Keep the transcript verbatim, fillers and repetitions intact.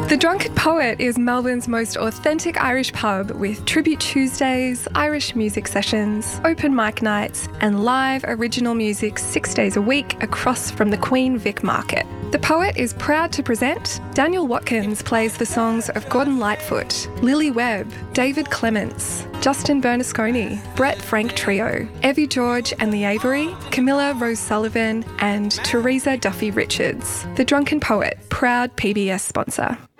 The Drunken Poet is Melbourne's most authentic Irish pub with Tribute Tuesdays, Irish music sessions, open mic nights and live original music six days a week across from the Queen Vic Market. The Poet is proud to present Daniel Watkins plays the songs of Gordon Lightfoot, Lily Webb, David Clements, Justin Bernasconi, Brett Frank Trio, Evie George and the Avery, Camilla Rose Sullivan and Teresa Duffy Richards. The Drunken Poet, proud P B S sponsor.